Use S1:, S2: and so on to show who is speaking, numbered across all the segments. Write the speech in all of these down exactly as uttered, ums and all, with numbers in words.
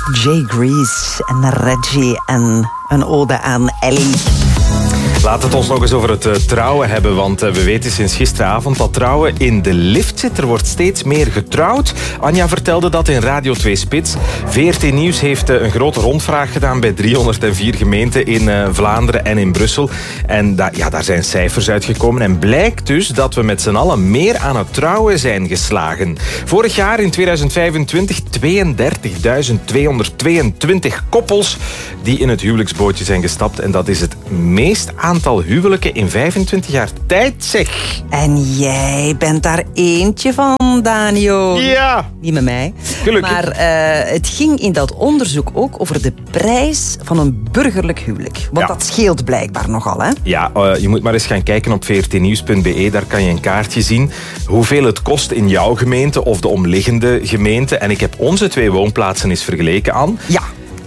S1: Jay Grease en Reggie en een ode aan Ellie.
S2: Laat het ons nog eens over het uh, trouwen hebben, want uh, we weten sinds gisteravond dat trouwen in de lift zit. Er wordt steeds meer getrouwd. Anja vertelde dat in Radio twee Spits. V R T Nieuws heeft uh, een grote rondvraag gedaan bij driehonderdvier gemeenten in uh, Vlaanderen en in Brussel. En da- ja, daar zijn cijfers uitgekomen. En blijkt dus dat we met z'n allen meer aan het trouwen zijn geslagen. Vorig jaar in tweeduizend vijfentwintig tweeëndertigduizend tweehonderdtweeëntwintig koppels die in het huwelijksbootje zijn gestapt. En dat is het meest aantal huwelijken in vijfentwintig jaar tijd, zeg.
S1: En jij bent daar eentje van, Danio.
S2: Ja.
S1: Niet met mij.
S2: Gelukkig.
S1: Maar uh, het ging in dat onderzoek ook over de prijs van een burgerlijk huwelijk. Want
S2: Ja.
S1: dat scheelt blijkbaar nogal, hè?
S2: Ja, uh, je moet maar eens gaan kijken op v r t nieuws punt b e. Daar kan je een kaartje zien hoeveel het kost in jouw gemeente of de omliggende gemeente. En ik heb onze twee woonplaatsen eens vergeleken aan.
S1: Ja.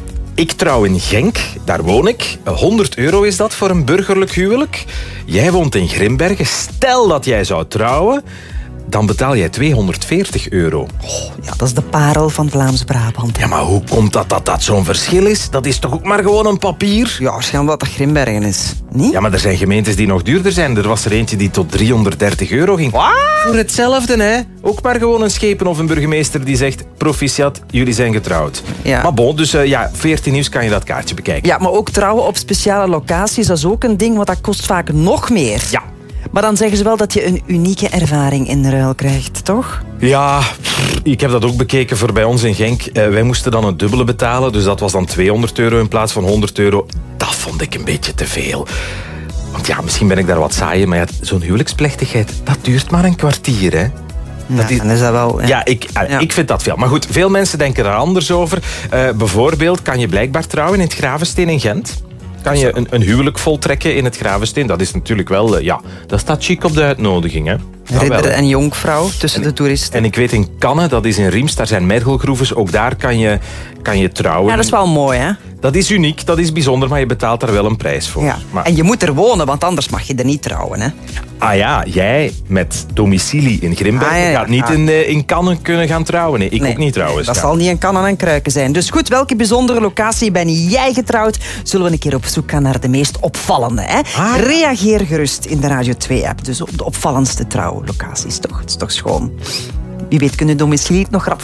S2: Ik trouw in Genk, daar woon ik. honderd euro is dat voor een burgerlijk huwelijk. Jij woont in Grimbergen. Stel dat jij zou trouwen, dan betaal jij tweehonderdveertig euro.
S1: Oh, ja, dat is de parel van Vlaams-Brabant.
S2: Ja, maar hoe komt dat dat, dat zo'n verschil is? Dat is toch ook maar gewoon een papier?
S1: Ja, waarschijnlijk dat dat Grimbergen is. Niet?
S2: Ja, maar er zijn gemeentes die nog duurder zijn. Er was er eentje die tot driehonderddertig euro ging.
S1: Wat?
S2: Voor hetzelfde, hè. Ook maar gewoon een schepen of een burgemeester die zegt... Proficiat, jullie zijn getrouwd.
S1: Ja.
S2: Maar bon, dus uh, ja, V R T Nieuws kan je dat kaartje bekijken.
S1: Ja, maar ook trouwen op speciale locaties, dat is ook een ding, want dat kost vaak nog meer.
S2: Ja.
S1: Maar dan zeggen ze wel dat je een unieke ervaring in de ruil krijgt, toch?
S2: Ja, pff, ik heb dat ook bekeken voor bij ons in Genk. Uh, wij moesten dan het dubbele betalen, dus dat was dan tweehonderd euro in plaats van honderd euro. Dat vond ik een beetje te veel. Want ja, misschien ben ik daar wat saai, maar ja, zo'n huwelijksplechtigheid, dat duurt maar een kwartier, hè.
S1: Dat is, dan is dat wel... Ja,
S2: ja, ik, uh,
S1: Ja.
S2: ik vind dat veel. Maar goed, veel mensen denken er anders over. Uh, bijvoorbeeld kan je blijkbaar trouwen in het Gravensteen in Gent. Kan je een, een huwelijk voltrekken in het Gravensteen. Dat is natuurlijk wel... Uh, ja, dat staat chic op de uitnodiging, hè. Dat
S1: Ridder
S2: wel.
S1: en jonkvrouw tussen de toeristen.
S2: En ik weet in Cannes, dat is in Riems, daar zijn mergelgroeves. Ook daar kan je, kan je trouwen.
S1: Ja, dat is wel mooi, hè?
S2: Dat is uniek, dat is bijzonder, maar je betaalt daar wel een prijs voor.
S1: Ja.
S2: Maar,
S1: En je moet er wonen, want anders mag je er niet trouwen, hè?
S2: ah ja, jij met domicilie in Grimbergen
S1: Ah, ja, ja.
S2: gaat niet
S1: Ah.
S2: in, uh, in Cannes kunnen gaan trouwen. Nee, ik
S1: Nee,
S2: ook niet trouwens.
S1: Dat
S2: Ja.
S1: zal niet een kannen en kruiken zijn. Dus goed, welke bijzondere locatie ben jij getrouwd? Zullen we een keer op zoek gaan naar de meest opvallende, hè?
S2: Ah.
S1: Reageer gerust in de Radio twee app. Dus op de opvallendste trouwlocaties, toch? Het is toch schoon. Wie weet kunnen domicilie het nog rap